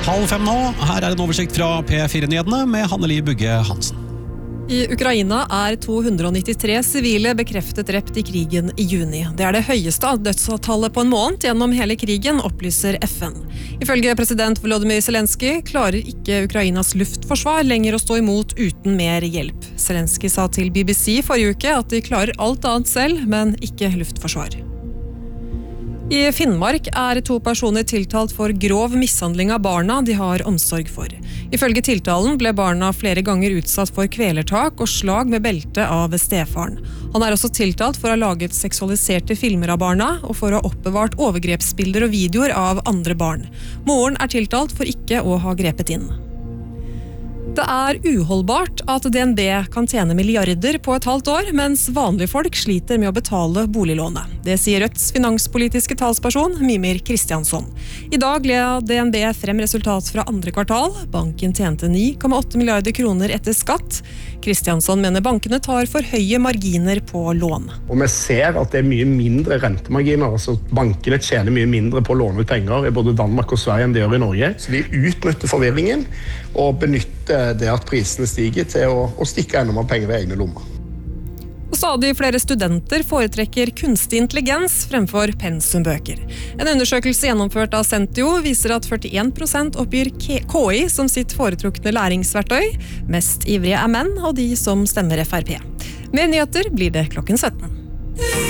4:30 nå. Her en oversikt fra P4-nyhetene med Hanneli Bugge Hansen. I Ukraina 293 sivile bekreftet drept i krigen i juni. Det det høyeste dødstallet på en måned gjennom hele krigen, opplyser FN. Ifølge president Volodymyr Zelensky klarer ikke Ukrainas luftforsvar lenger å stå imot uten mer hjelp. Zelensky sa til BBC forrige uke at de klarer alt annet selv, men ikke luftforsvar. I Finnmark 2 personer tiltalt for grov mishandling av barna de har omsorg for. Ifølge tiltalen ble barna flere ganger utsatt for kvelertak og slag med belte av stefaren. Han også tiltalt for å ha laget seksualiserte filmer av barna og for å ha oppbevart overgrepsbilder og videoer av andre barn. Moren tiltalt for ikke å ha grepet inn. Det uholdbart at DNB kan tjene milliarder på et halvt år, mens vanlige folk sliter med å betale boliglånet. Det sier Rødts finanspolitiske talsperson Mímir Kristjánsson. I dag la DNB frem resultat fra andre kvartal. Banken tjente 9,8 milliarder kroner etter skatt. Kristjánsson mener bankene tar for høye marginer på lån. Og vi ser at det mye mindre rentemarginer, altså bankene tjener mye mindre på å låne ut penger i både Danmark og Sverige enn de gjør i Norge. Så de utnytter forvirringen og benytter det at prisene stiger til å stikke enda mer penger i egne lommer. Og stadig flere studenter foretrekker kunstig intelligens fremfor pensumbøker. En undersøkelse gjennomført av Sentio viser at 41% oppgir KI som sitt foretrukne læringsverktøy. Mest ivrige menn og de som stemmer FrP. Mer nyheter blir det klokken 17.